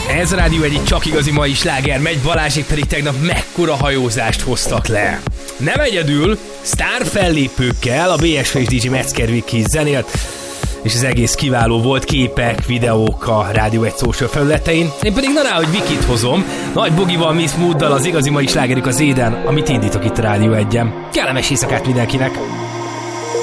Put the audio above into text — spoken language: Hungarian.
Ez a Rádió egy csak igazi mai sláger megy, Balázsék pedig tegnap mekkora hajózást hoztak le. Nem egyedül, sztár fellépőkkel, a BSF és DJ Metzgervik is zenélt, és az egész kiváló volt, képek, videók a Rádió egy social felületein. Én pedig na rá, hogy Vikit hozom, Nagy Bogival, Miss Mooddal, az igazi mai slágerük az Éden, amit indítok itt a Rádió 1-en. Kellemes éjszakát mindenkinek!